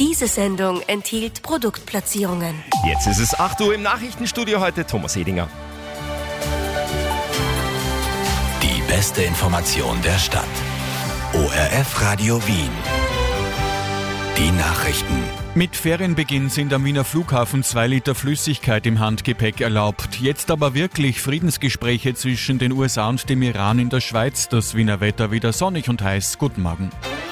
Diese Sendung enthielt Produktplatzierungen. Jetzt ist es 8 Uhr im Nachrichtenstudio, heute Thomas Edinger. Die beste Information der Stadt. ORF Radio Wien. Die Nachrichten. Mit Ferienbeginn sind am Wiener Flughafen 2 Liter Flüssigkeit im Handgepäck erlaubt. Jetzt aber wirklich Friedensgespräche zwischen den USA und dem Iran in der Schweiz. Das Wiener Wetter wieder sonnig und heiß. Guten Morgen.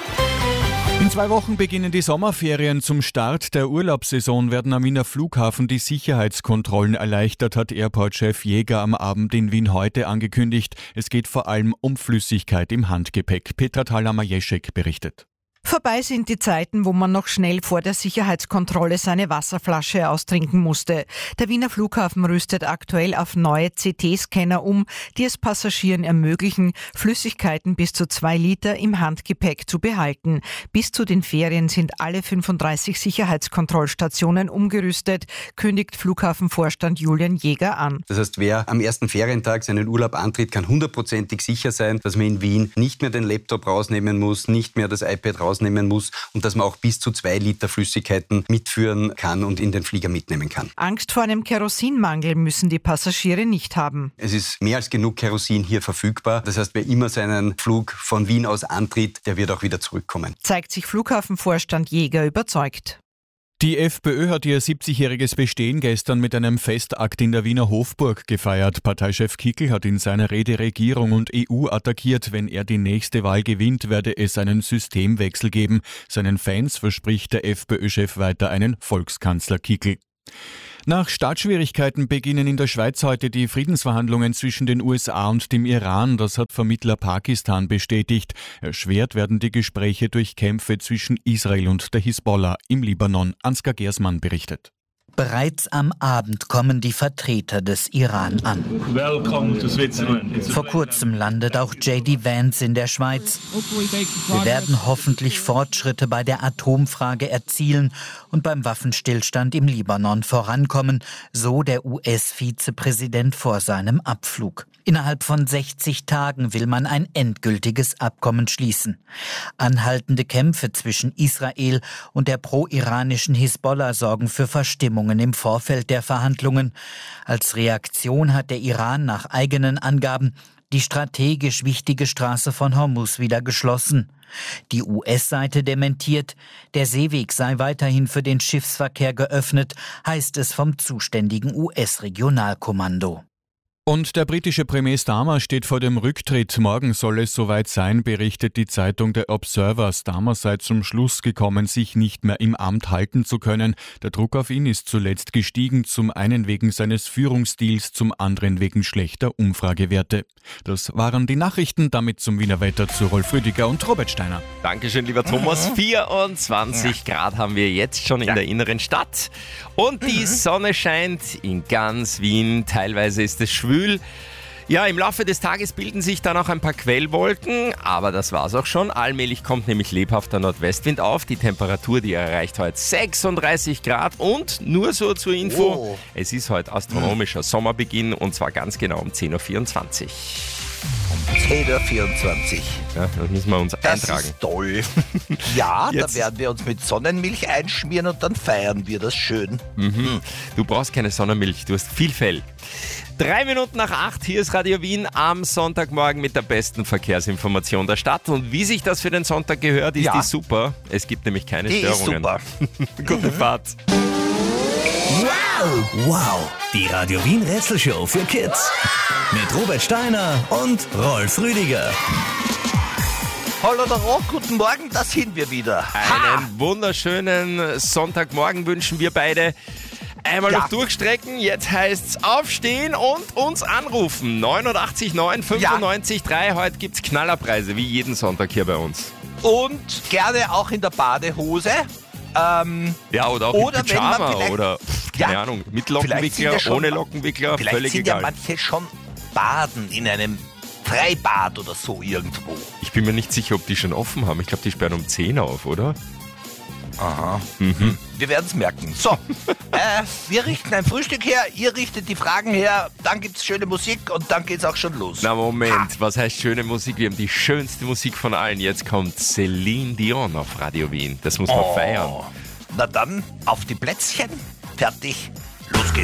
In 2 Wochen beginnen die Sommerferien. Zum Start der Urlaubssaison werden am Wiener Flughafen die Sicherheitskontrollen erleichtert, hat Airport-Chef Jäger am Abend in Wien heute angekündigt. Es geht vor allem um Flüssigkeit im Handgepäck. Petra Thalhammer-Jeschek berichtet. Vorbei sind die Zeiten, wo man noch schnell vor der Sicherheitskontrolle seine Wasserflasche austrinken musste. Der Wiener Flughafen rüstet aktuell auf neue CT-Scanner um, die es Passagieren ermöglichen, Flüssigkeiten bis zu 2 Liter im Handgepäck zu behalten. Bis zu den Ferien sind alle 35 Sicherheitskontrollstationen umgerüstet, kündigt Flughafenvorstand Julian Jäger an. Das heißt, wer am ersten Ferientag seinen Urlaub antritt, kann 100%ig sicher sein, dass man in Wien nicht mehr den Laptop rausnehmen muss, nicht mehr das iPad rausnehmen muss und dass man auch bis zu 2 Liter Flüssigkeiten mitführen kann und in den Flieger mitnehmen kann. Angst vor einem Kerosinmangel müssen die Passagiere nicht haben. Es ist mehr als genug Kerosin hier verfügbar. Das heißt, wer immer seinen Flug von Wien aus antritt, der wird auch wieder zurückkommen. Zeigt sich Flughafenvorstand Jäger überzeugt. Die FPÖ hat ihr 70-jähriges Bestehen gestern mit einem Festakt in der Wiener Hofburg gefeiert. Parteichef Kickl hat in seiner Rede Regierung und EU attackiert. Wenn er die nächste Wahl gewinnt, werde es einen Systemwechsel geben. Seinen Fans verspricht der FPÖ-Chef weiter einen Volkskanzler Kickl. Nach Startschwierigkeiten beginnen in der Schweiz heute die Friedensverhandlungen zwischen den USA und dem Iran. Das hat Vermittler Pakistan bestätigt. Erschwert werden die Gespräche durch Kämpfe zwischen Israel und der Hisbollah im Libanon. Ansgar Gersmann berichtet. Bereits am Abend kommen die Vertreter des Iran an. Vor kurzem landet auch J.D. Vance in der Schweiz. Wir werden hoffentlich Fortschritte bei der Atomfrage erzielen und beim Waffenstillstand im Libanon vorankommen, so der US-Vizepräsident vor seinem Abflug. Innerhalb von 60 Tagen will man ein endgültiges Abkommen schließen. Anhaltende Kämpfe zwischen Israel und der pro-iranischen Hisbollah sorgen für Verstimmungen im Vorfeld der Verhandlungen. Als Reaktion hat der Iran nach eigenen Angaben die strategisch wichtige Straße von Hormuz wieder geschlossen. Die US-Seite dementiert, der Seeweg sei weiterhin für den Schiffsverkehr geöffnet, heißt es vom zuständigen US-Regionalkommando. Und der britische Premier Starmer steht vor dem Rücktritt. Morgen soll es soweit sein, berichtet die Zeitung The Observer. Starmer sei zum Schluss gekommen, sich nicht mehr im Amt halten zu können. Der Druck auf ihn ist zuletzt gestiegen, zum einen wegen seines Führungsstils, zum anderen wegen schlechter Umfragewerte. Das waren die Nachrichten, damit zum Wiener Wetter zu Rolf Rüdiger und Robert Steiner. Dankeschön, lieber Thomas. 24 Grad haben wir jetzt schon in der inneren Stadt. Und die Sonne scheint in ganz Wien. Teilweise ist es schwül. Ja, im Laufe des Tages bilden sich dann auch ein paar Quellwolken, aber das war's auch schon. Allmählich kommt nämlich lebhafter Nordwestwind auf. Die Temperatur, die erreicht heute 36 Grad und nur so zur Info, es ist heute astronomischer Sommerbeginn und zwar ganz genau um 10.24 Uhr. Um 10.24 Uhr. Ja, das müssen wir uns eintragen. Das ist toll. Ja, da werden wir uns mit Sonnenmilch einschmieren und dann feiern wir das schön. Du brauchst keine Sonnenmilch, du hast viel Fell. 3 Minuten nach 8, hier ist Radio Wien am Sonntagmorgen mit der besten Verkehrsinformation der Stadt. Und wie sich das für den Sonntag gehört, ist die super. Es gibt nämlich keine Störungen. Ist super. Gute Fahrt. Wow, die Radio Wien Rätselshow für Kids. Mit Robert Steiner und Rolf Rüdiger. Hallo der Rock, guten Morgen, da sind wir wieder. Einen wunderschönen Sonntagmorgen wünschen wir beide. Einmal noch durchstrecken, jetzt heißt's aufstehen und uns anrufen. 89 9 95 3. Heute gibt's Knallerpreise, wie jeden Sonntag hier bei uns. Und gerne auch in der Badehose. Ja, oder auch mit Pyjama oder, keine Ahnung, mit Lockenwickler, ohne Lockenwickler, vielleicht völlig sind egal. Ja manche schon baden in einem Freibad oder so irgendwo. Ich bin mir nicht sicher, ob die schon offen haben. Ich glaube, die sperren um 10 auf, oder? Aha. Wir werden es merken. So, wir richten ein Frühstück her, ihr richtet die Fragen her, dann gibt's schöne Musik und dann geht's auch schon los. Na Moment, was heißt schöne Musik? Wir haben die schönste Musik von allen. Jetzt kommt Celine Dion auf Radio Wien. Das muss man feiern. Na dann, auf die Plätzchen. Fertig.